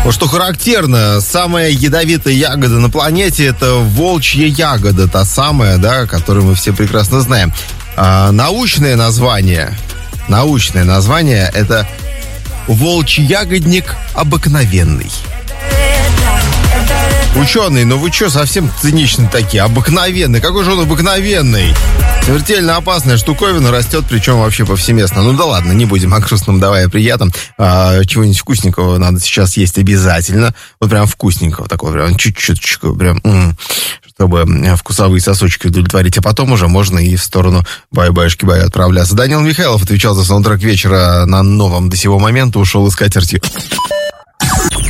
Вот что характерно, самая ядовитая ягода на планете — это волчья ягода, та самая, да, которую мы все прекрасно знаем. А научное название — это волчий ягодник обыкновенный. Ученые, ну вы что, совсем циничны такие? Обыкновенный. Какой же он обыкновенный? Смертельно опасная штуковина растет, причем вообще повсеместно. Ну да ладно, не будем о грустном, давай о приятном. Чего-нибудь вкусненького надо сейчас есть обязательно. Вот прям вкусненького такого, прям чуть-чуть, прям, чтобы вкусовые сосочки удовлетворить. А потом уже можно и в сторону баю-баюшки-баю отправляться. Данил Михайлов отвечал за саундтрек вечера на новом до сего момента. Ушел из скатерти.